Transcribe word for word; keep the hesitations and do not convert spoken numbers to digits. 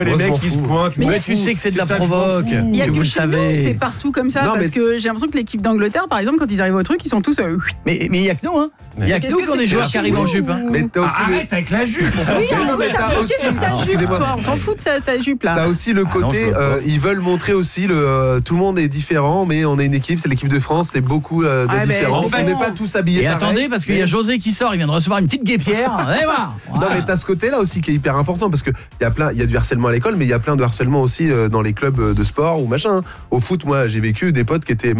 Les mecs qui se pointent, mais tu sais que c'est de la provoque. Il y a que que vous le chez nous, savez. c'est partout comme ça, Non, parce mais- que j'ai l'impression que l'équipe d'Angleterre, par exemple, quand ils arrivent au truc, ils sont tous. euh, Mais mais il y a que nous, hein. Il y a que Qu'est-ce nous que qui ont c'est des que joueurs chez qui arrivent en nous jupe. Hein. Mais t'as aussi le... Arrête avec la jupe. Oui, non, mais oui, t'as t'as aussi- bloqué sur ta jupe, excusez-moi. toi. On s'en fout de ça, ta jupe là. T'as aussi le Ah non, côté, je vois pas. euh, ils veulent montrer aussi le euh, tout le monde est différent, mais on est une équipe, c'est l'équipe de France, c'est beaucoup euh, de Ah, ben, différence. c'est On n'est bon. pas tous habillés Et pareil. attendez, parce qu'il y a mais- José qui sort, il vient de recevoir une petite guépière. Allez voir. Non mais t'as ce côté-là aussi qui est hyper important parce que il y a plein, il y a du harcèlement à l'école, mais il y a plein de harcèlement aussi euh, dans les clubs de sport ou machin. Au foot, moi, j'ai vécu des potes qui étaient